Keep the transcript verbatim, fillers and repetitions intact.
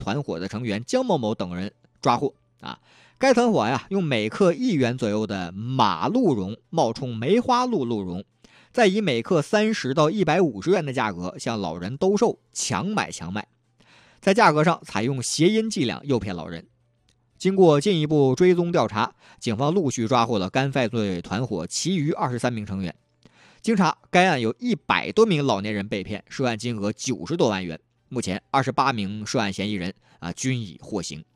团伙的成员江某某等人抓获啊。该团伙呀，用每克一元左右的马鹿茸冒充梅花鹿鹿茸，再以每克三十到一百五十元的价格向老人兜售，强买强卖，在价格上采用谐音伎俩诱骗老人。经过进一步追踪调查，警方陆续抓获了该犯罪团伙其余二十三名成员。经查，该案有一百多名老年人被骗，涉案金额九十多万元。目前，二十八名涉案嫌疑人啊均已获刑。